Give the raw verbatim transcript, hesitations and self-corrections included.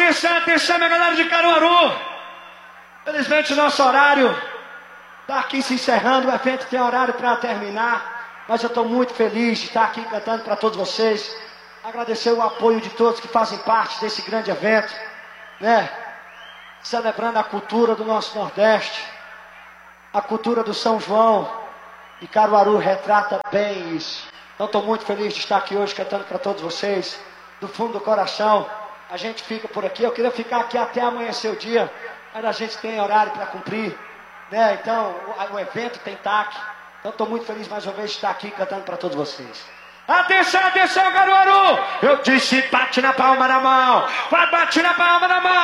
Atenção, atenção, minha galera de Caruaru. Felizmente o nosso horário está aqui se encerrando. O evento tem horário para terminar. Mas eu estou muito feliz de estar aqui cantando para todos vocês. Agradecer o apoio de todos que fazem parte desse grande evento, né? Celebrando a cultura do nosso Nordeste, a cultura do São João. E Caruaru retrata bem isso. Então estou muito feliz de estar aqui hoje cantando para todos vocês. Do fundo do coração. A gente fica por aqui. Eu queria ficar aqui até amanhecer o dia. Mas a gente tem horário para cumprir, né? Então o, o evento tem T A C. Então estou muito feliz mais uma vez de estar aqui cantando para todos vocês. Atenção, atenção, Caruaru! Eu disse bate na palma da mão. Vai, bate na palma da mão.